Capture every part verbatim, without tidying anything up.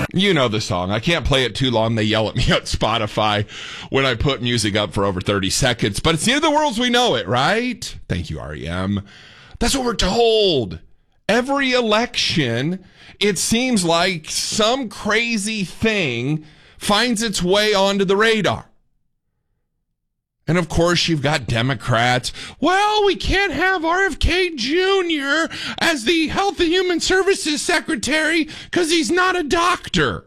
You know the song. I can't play it too long. They yell at me at Spotify when I put music up for over thirty seconds. But it's the end of the world as we know it, right? Thank you, R E M. That's what we're told. Every election, it seems like some crazy thing finds its way onto the radar. And of course, you've got Democrats. Well, we can't have R F K Junior as the Health and Human Services Secretary because he's not a doctor.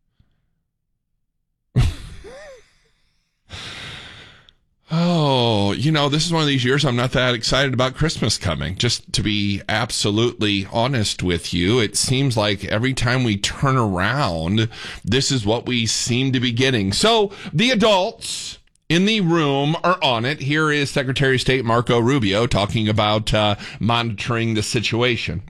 Oh, you know, this is one of these years I'm not that excited about Christmas coming. Just to be absolutely honest with you, it seems like every time we turn around, this is what we seem to be getting. So the adults in the room are on it. Here is Secretary of State Marco Rubio talking about uh, monitoring the situation.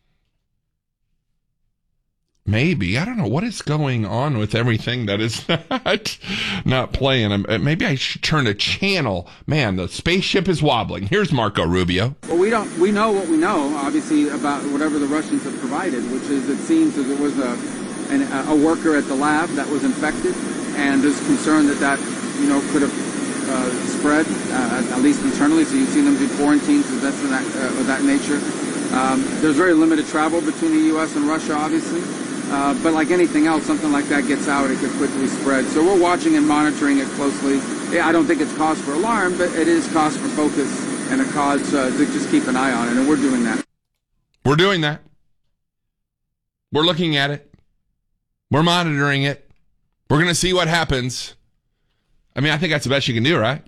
Maybe. I don't know what is going on with everything that is not, not playing. Maybe I should turn a channel. Man, the spaceship is wobbling. Here's Marco Rubio. Well, we don't. We know what we know, obviously, about whatever the Russians have provided, which is it seems that there was a, an, a worker at the lab that was infected, and there's concern that that, you know, could have uh, spread, uh, at least internally. So you've seen them do quarantines and that's of that, uh, of that nature. Um, there's very limited travel between the U S and Russia, obviously. Uh, but like anything else, something like that gets out, it could quickly spread. So we're watching and monitoring it closely. Yeah, I don't think it's cause for alarm, but it is cause for focus and a cause uh, to just keep an eye on it, and we're doing that. We're doing that. We're looking at it. We're monitoring it. We're going to see what happens. I mean, I think that's the best you can do, right?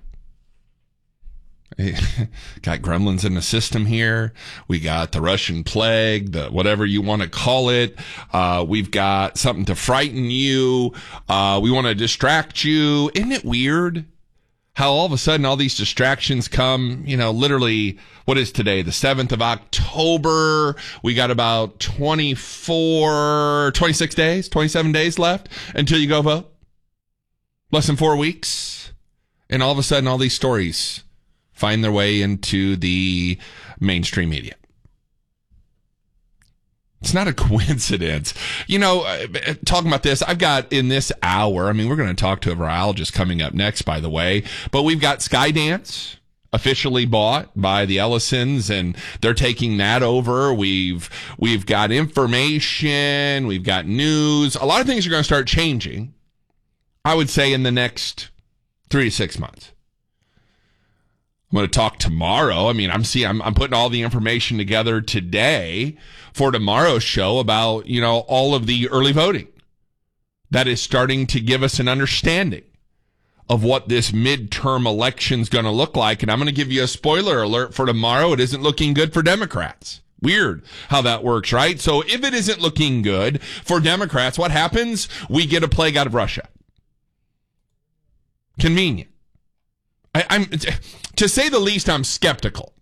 Got gremlins in the system here. We got the Russian plague, the whatever you want to call it. Uh, we've got something to frighten you. Uh, we want to distract you. Isn't it weird how all of a sudden all these distractions come, you know, literally, what is today? The seventh of October. We got about twenty-four, twenty-six days, twenty-seven days left until you go vote. Less than four weeks. And all of a sudden all these stories find their way into the mainstream media. It's not a coincidence. You know, talking about this, I've got in this hour, I mean, we're going to talk to a virologist coming up next, by the way, but we've got Skydance officially bought by the Ellisons, and they're taking that over. We've, we've got information. We've got news. A lot of things are going to start changing, I would say, in the next three to six months. I'm going to talk tomorrow. I mean, I'm see, I'm, I'm putting all the information together today for tomorrow's show about, you know, all of the early voting that is starting to give us an understanding of what this midterm election is going to look like. And I'm going to give you a spoiler alert for tomorrow. It isn't looking good for Democrats. Weird how that works, right? So if it isn't looking good for Democrats, what happens? We get a plague out of Russia. Convenient. I, I'm, to say the least, I'm skeptical.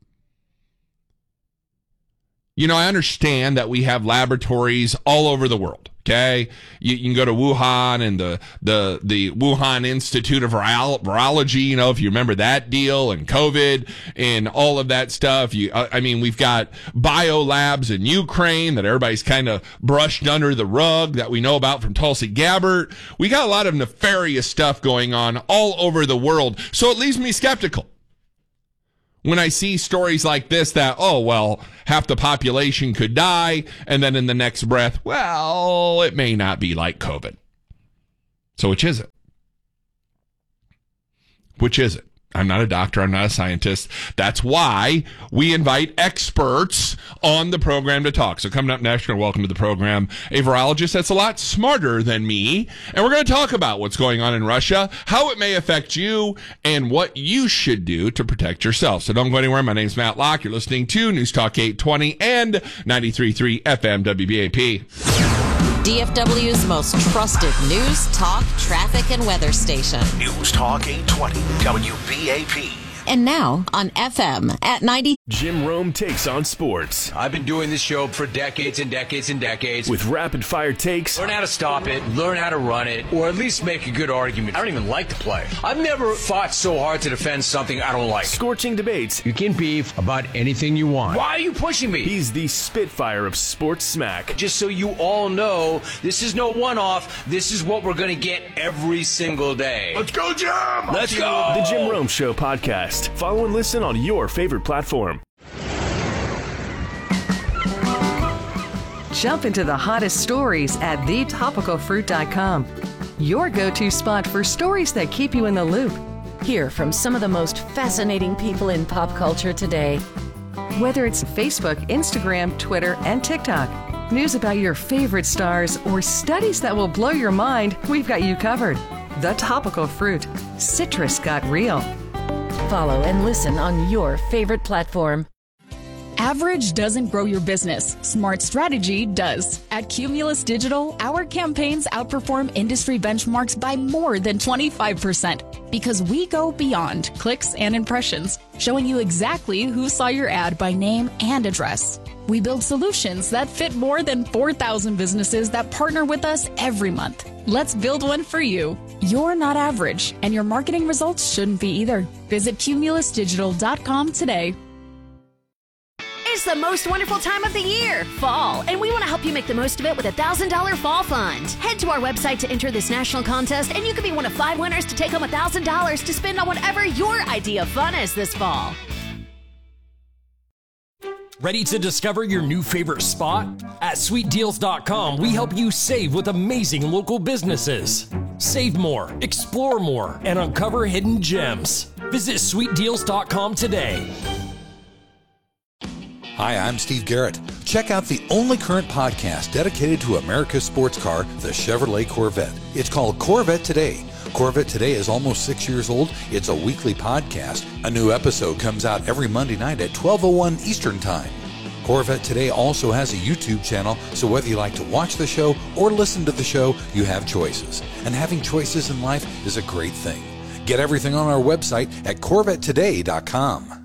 You know, I understand that we have laboratories all over the world. Okay, you, you can go to Wuhan and the the the Wuhan Institute of Viral, Virology. You know, if you remember that deal, and COVID and all of that stuff. You, I mean, we've got bio labs in Ukraine that everybody's kind of brushed under the rug that we know about from Tulsi Gabbard. We got a lot of nefarious stuff going on all over the world, so it leaves me skeptical when I see stories like this that, oh, well, half the population could die, and then in the next breath, well, it may not be like COVID. So which is it? Which is it? I'm not a doctor. I'm not a scientist. That's why we invite experts on the program to talk. So coming up next, we're going to welcome to the program a virologist that's a lot smarter than me. And we're going to talk about what's going on in Russia, how it may affect you, and what you should do to protect yourself. So don't go anywhere. My name's Matt Locke. You're listening to News Talk eight twenty and ninety-three point three F M W B A P. D F W's most trusted news, talk, traffic, and weather station. News Talk eight twenty W B A P. And now on F M at ninety. Jim Rome Takes on Sports. I've been doing this show for decades and decades and decades. With rapid-fire takes. Learn how to stop it, learn how to run it, or at least make a good argument. I don't even like the play. I've never fought so hard to defend something I don't like. Scorching debates. You can beef about anything you want. Why are you pushing me? He's the Spitfire of sports smack. Just so you all know, this is no one-off. This is what we're going to get every single day. Let's go, Jim! Let's go! The Jim Rome Show podcast. Follow and listen on your favorite platform. Jump into the hottest stories at the topical fruit dot com. Your go-to spot for stories that keep you in the loop. Hear from some of the most fascinating people in pop culture today. Whether it's Facebook, Instagram, Twitter, and TikTok, news about your favorite stars, or studies that will blow your mind, we've got you covered. The Topical Fruit. Citrus got real. Follow and listen on your favorite platform. Average doesn't grow your business. Smart strategy does. At Cumulus Digital, our campaigns outperform industry benchmarks by more than twenty-five percent because we go beyond clicks and impressions, showing you exactly who saw your ad by name and address. We build solutions that fit more than four thousand businesses that partner with us every month. Let's build one for you. You're not average, and your marketing results shouldn't be either. Visit cumulus digital dot com today. It's the most wonderful time of the year, fall, and we want to help you make the most of it with a one thousand dollars Fall Fund. Head to our website to enter this national contest, and you could be one of five winners to take home one thousand dollars to spend on whatever your idea of fun is this fall. Ready to discover your new favorite spot? At sweet deals dot com, we help you save with amazing local businesses. Save more, explore more, and uncover hidden gems. Visit sweet deals dot com today. Hi, I'm Steve Garrett. Check out the only current podcast dedicated to America's sports car, the Chevrolet Corvette. It's called Corvette Today. Corvette Today is almost six years old. It's a weekly podcast. A new episode comes out every Monday night at twelve oh one Eastern Time. Corvette Today also has a YouTube channel, so whether you like to watch the show or listen to the show, you have choices. And having choices in life is a great thing. Get everything on our website at corvette today dot com.